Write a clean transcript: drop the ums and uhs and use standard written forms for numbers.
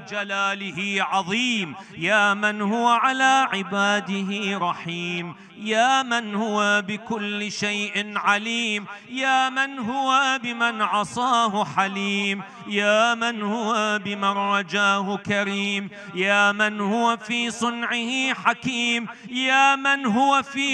جلاله عظيم، يا من هو على عباده رحيم، يا من هو بكل شيء عليم، يا من هو بمن عصاه حليم، يا من هو بمن رجاه كريم، يا من هو في صنعه حكيم، يا من هو في